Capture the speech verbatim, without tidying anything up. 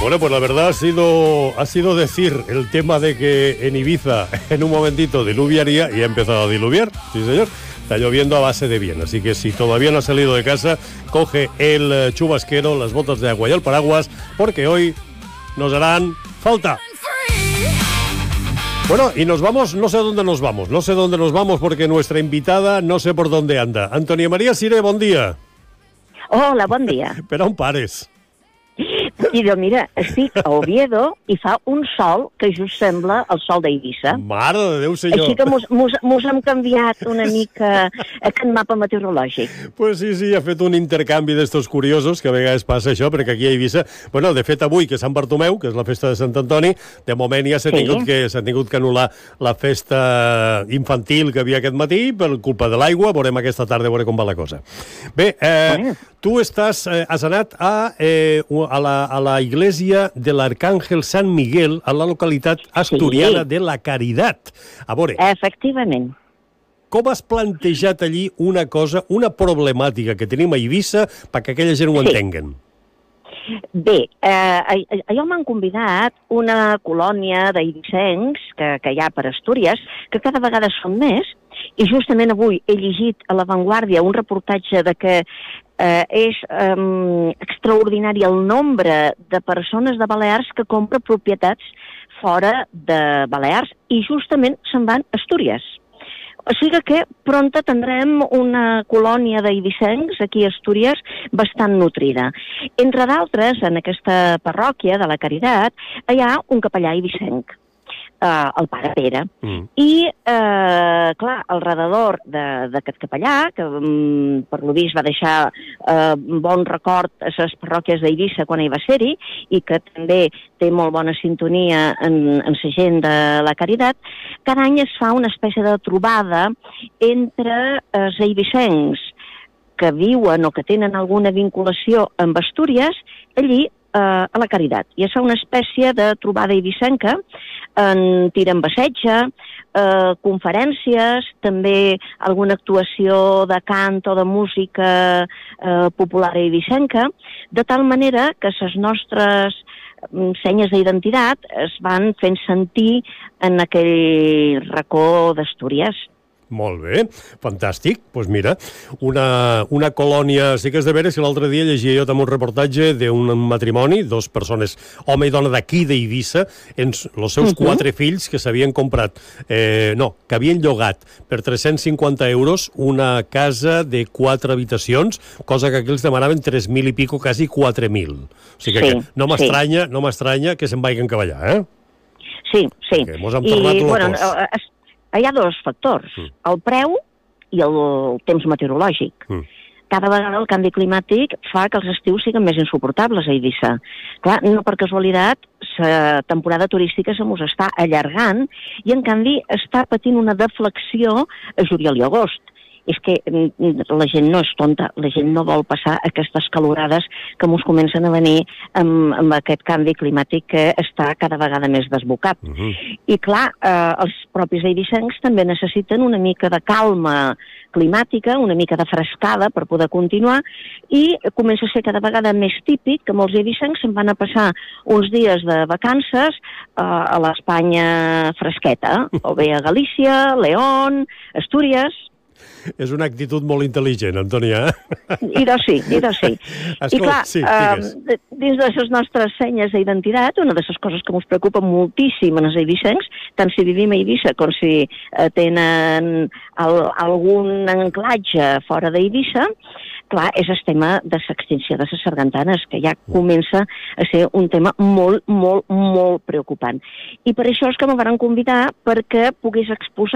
Bueno, pues la verdad ha sido, ha sido decir el tema de que en Ibiza en un momentito diluviaría y ha empezado a diluviar, sí señor. Está lloviendo a base de bien, así que si todavía no has salido de casa, coge el chubasquero, las botas de agua y el paraguas, porque hoy nos harán falta. Bueno, y nos vamos, no sé dónde nos vamos, no sé dónde nos vamos porque nuestra invitada no sé por dónde anda. Antonia María Siré, bon dia. Hola, bon dia. Per on pares? Idò, mira, estic a Oviedo i fa un sol que just sembla el sol d'Eivissa. Mare de Déu, senyor. Així que mos, mos, mos hem canviat una mica aquest mapa meteorològic. Pues sí, sí, ha fet un intercanvi d'estos curiosos, que a vegades passa això, perquè aquí a Eivissa, bueno, de fet avui, que és Sant Bartomeu, que és la festa de Sant Antoni, de moment ja s'ha tingut, sí. que, s'ha tingut que anul·lar la festa infantil que havia aquest matí per culpa de l'aigua. Veurem aquesta tarda, veurem com va la cosa. Bé, eh, bueno. tu estàs, eh, has anat a, eh, a la a la iglesia de l'Arcàngel Sant Miguel a la localitat asturiana sí. de la Caritat. A veure... Efectivament. Com has plantejat allí una cosa, una problemàtica que tenim a Eivissa perquè aquella gent ho sí. entenguen? Bé, eh, allò m'han convidat una colònia d'eivissencs que, que hi ha per Astúries, que cada vegada són més, i justament avui he llegit a La Vanguardia un reportatge de que eh, és eh, extraordinari el nombre de persones de Balears que compren propietats fora de Balears i justament se'n van a Astúries. O sigui que pronta tindrem una colònia d'eivissencs aquí a Astúries bastant nutrida. Entre d'altres, en aquesta parròquia de la Caritat, hi ha un capellà eivissenc, eh, el pare Pere. Mm. I, eh, clar, al redador d'aquest capellà, que um, per lo vist va deixar eh, bon record a les parròquies d'Eivissa quan hi va ser-hi, i que també té molt bona sintonia en, en la gent de la Caritat, cada any es fa una espècie de trobada entre els eivissencs que viuen o que tenen alguna vinculació amb Astúries, allí eh, a la Caritat. I es fa una espècie de trobada eivissenca, en tir amb assetge, eh, conferències, també alguna actuació de cant o de música eh, popular eivissenca, de tal manera que les nostres senyes d'identitat es van fent sentir en aquell racó d'Astúries. Molt bé, fantàstic. Doncs pues mira, una, una colònia... Sí que és de veres que l'altre dia llegia jo també un reportatge d'un matrimoni, dos persones, home i dona d'aquí d'Eivissa, els seus uh-huh. quatre fills que s'havien comprat, eh, no, que havien llogat per tres-cents cinquanta euros una casa de quatre habitacions, cosa que aquí els demanaven tres mil i pico, quasi quatre mil. O sigui que, sí, que no m'estranya, sí. no m'estranya que se'n vagin cavallar, eh? Sí, sí. Perquè mos han tornat I, locos. Bueno, hi ha dos factors, mm. el preu i el temps meteorològic. Mm. Cada vegada el canvi climàtic fa que els estius siguin més insuportables a Eivissa. Clar, no per casualitat, la temporada turística se mos està allargant i, en canvi, està patint una deflexió a juliol i agost. És que la gent no és tonta, la gent no vol passar aquestes calorades que mos comencen a venir amb, amb aquest canvi climàtic que està cada vegada més desbocat. Uh-huh. I clar, eh, els propis eivissencs també necessiten una mica de calma climàtica, una mica de frescada per poder continuar, i comença a ser cada vegada més típic que molts eivissencs se'n van a passar uns dies de vacances eh, a l'Espanya fresqueta, o bé a Galícia, León, Astúries. És una actitud molt intel·ligent, Antònia. Idò sí, idò sí. Escolta, I clar, sí, eh, dins de les nostres senyes d'identitat, una de les coses que ens preocupa moltíssim en els eivissencs, tant si vivim a Eivissa com si eh, tenen el, algun anclatge fora d'Eivissa, clar, és el tema de l'extinció de les sargantanes, que ja comença a ser un tema molt, molt, molt preocupant. I per això és que me van convidar perquè pogués exposar